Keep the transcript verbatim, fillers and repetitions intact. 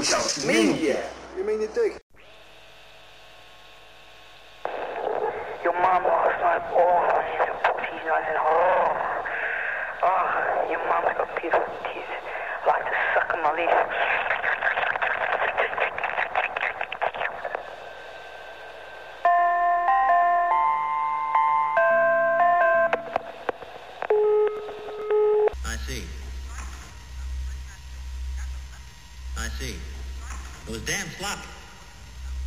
social media. You mean you dig? Your mom lost my balls. She's a putty nothing. Oh, oh, your mom's got beautiful teeth. I like to suck on my leaf. I see. I see. It was damn sloppy.